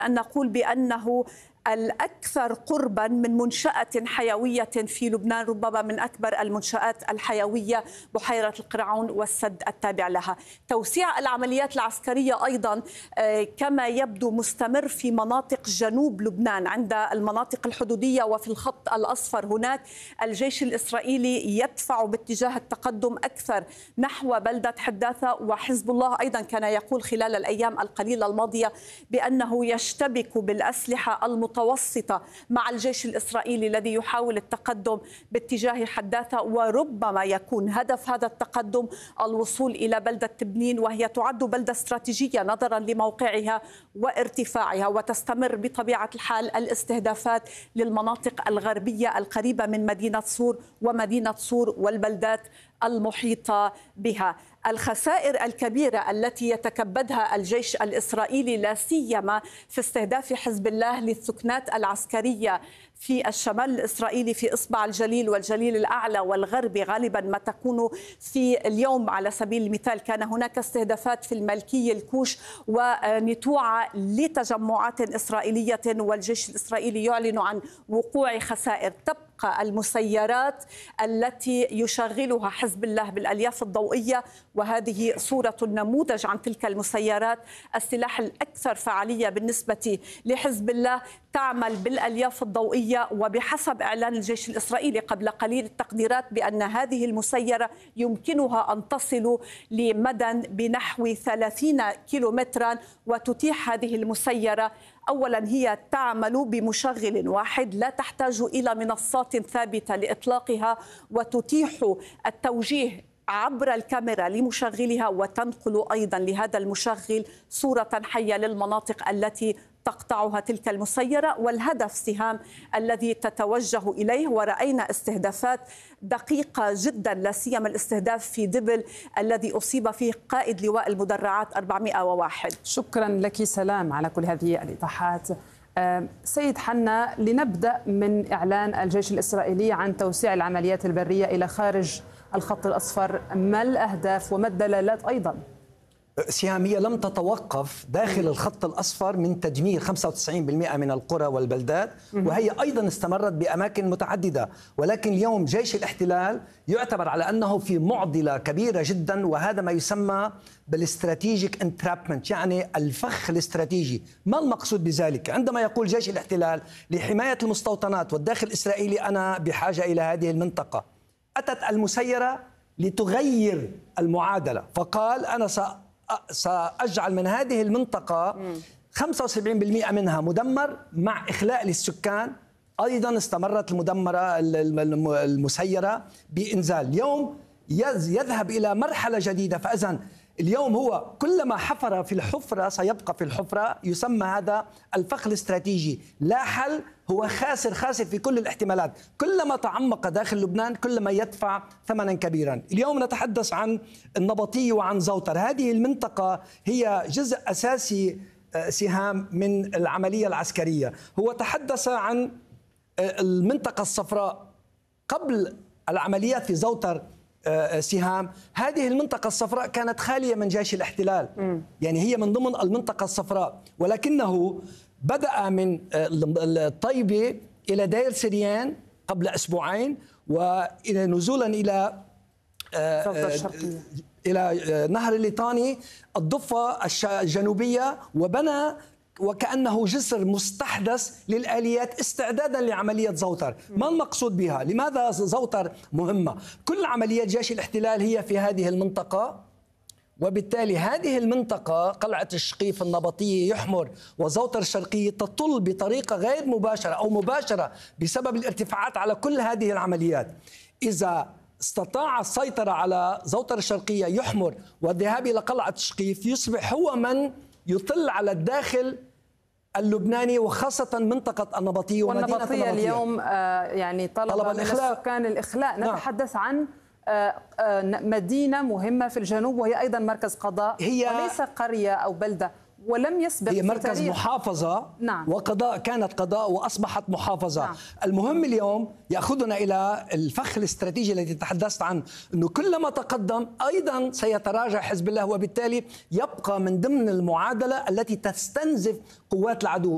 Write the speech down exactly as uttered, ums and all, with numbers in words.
أن نقول بأنه الأكثر قرباً من منشأة حيوية في لبنان، ربما من أكبر المنشآت الحيوية، بحيرة القرعون والسد التابع لها. توسيع العمليات العسكرية أيضاً كما يبدو مستمر في مناطق جنوب لبنان عند المناطق الحدودية وفي الخط الأصفر. هناك الجيش الإسرائيلي يدفع باتجاه التقدم أكثر نحو بلدة حداثة، وحزب الله أيضاً كان يقول خلال الأيام القليلة الماضية بأنه يشتبك بالأسلحة المتوسطة مع الجيش الإسرائيلي الذي يحاول التقدم باتجاه حداثة، وربما يكون هدف هذا التقدم الوصول إلى بلدة تبنين، وهي تعد بلدة استراتيجية نظرا لموقعها وارتفاعها، وتستمر بطبيعة الحال الاستهدافات للمناطق الغربية القريبة من مدينة صور ومدينة صور والبلدات المحيطة بها. الخسائر الكبيرة التي يتكبدها الجيش الإسرائيلي لا سيما في استهداف حزب الله للثكنات العسكرية في الشمال الإسرائيلي في إصبع الجليل والجليل الأعلى والغربي غالبا ما تكون في اليوم. على سبيل المثال كان هناك استهدافات في الملكية الكوش ونتوعة لتجمعات إسرائيلية، والجيش الإسرائيلي يعلن عن وقوع خسائر. تبقى المسيرات التي يشغلها حزب الله بالألياف الضوئية، وهذه صورة نموذج عن تلك المسيرات. السلاح الأكثر فعالية بالنسبة لحزب الله تعمل بالألياف الضوئية، وبحسب إعلان الجيش الإسرائيلي قبل قليل التقديرات بأن هذه المسيرة يمكنها أن تصل لمدى بنحو ثلاثين كيلومترا، وتتيح هذه المسيرة أولا هي تعمل بمشغل واحد لا تحتاج إلى منصات ثابتة لإطلاقها، وتتيح التوجيه عبر الكاميرا لمشغلها، وتنقل أيضا لهذا المشغل صورة حية للمناطق التي تقطعها تلك المسيرة والهدف سهام الذي تتوجه إليه. ورأينا استهدافات دقيقة جدا، لا سيما الاستهداف في دبل الذي أصيب فيه قائد لواء المدرعات أربعمئة وواحد. شكرا لك سلام على كل هذه الإيضاحات. سيد حنا، لنبدأ من إعلان الجيش الإسرائيلي عن توسيع العمليات البرية إلى خارج الخط الأصفر، ما الأهداف وما الدلالات أيضا؟ سهامية لم تتوقف داخل الخط الأصفر من تدمير خمسة وتسعين بالمئة من القرى والبلدات، وهي أيضا استمرت بأماكن متعددة. ولكن اليوم جيش الاحتلال يعتبر على أنه في معضلة كبيرة جدا، وهذا ما يسمى بالاستراتيجيك انترابمنت، يعني الفخ الاستراتيجي. ما المقصود بذلك؟ عندما يقول جيش الاحتلال لحماية المستوطنات والداخل الإسرائيلي أنا بحاجة إلى هذه المنطقة، أتت المسيرة لتغير المعادلة، فقال أنا سأجعل من هذه المنطقة خمسة وسبعين بالمئة منها مدمر مع إخلاء للسكان. أيضا استمرت المدمرة المسيرة بإنزال. اليوم يذهب إلى مرحلة جديدة، فإذن اليوم هو كلما حفر في الحفرة سيبقى في الحفرة، يسمى هذا الفخ الاستراتيجي. لا حل، هو خاسر خاسر في كل الاحتمالات. كلما تعمق داخل لبنان كلما يدفع ثمنا كبيرا. اليوم نتحدث عن النبطية وعن زوتر. هذه المنطقة هي جزء أساسي سهام من العملية العسكرية. هو تحدث عن المنطقة الصفراء قبل العمليات في زوتر. سهام هذه المنطقة الصفراء كانت خالية من جيش الاحتلال، م. يعني هي من ضمن المنطقة الصفراء، ولكنه بدأ من الطيبة إلى دير سريان قبل أسبوعين، وإلى نزولا إلى إلى نهر الليطاني الضفة الجنوبية، وبنى وكأنه جسر مستحدث للآليات استعدادا لعملية زوتر. ما المقصود بها؟ لماذا زوتر مهمة؟ كل عمليات جيش الاحتلال هي في هذه المنطقة، وبالتالي هذه المنطقة قلعة الشقيف، النبطية، يحمر وزوتر الشرقية تطل بطريقة غير مباشرة أو مباشرة بسبب الارتفاعات على كل هذه العمليات. إذا استطاع السيطرة على زوتر الشرقية، يحمر، والذهاب إلى قلعة الشقيف، يصبح هو من يطل على الداخل اللبناني وخاصة منطقة النبطية ومدينة النبطية. اليوم آه يعني طلب, طلب من السكان الإخلاء. نعم. نتحدث عن آه آه مدينة مهمة في الجنوب، وهي أيضا مركز قضاء، هي وليس قرية أو بلدة، ولم يسبق هي مركز تاريخ. محافظة. نعم. وقضاء، كانت قضاء وأصبحت محافظة. نعم. المهم اليوم يأخذنا إلى الفخ الاستراتيجي الذي تحدثت عنه، أنه كلما تقدم أيضا سيتراجع حزب الله، وبالتالي يبقى من ضمن المعادلة التي تستنزف قوات العدو.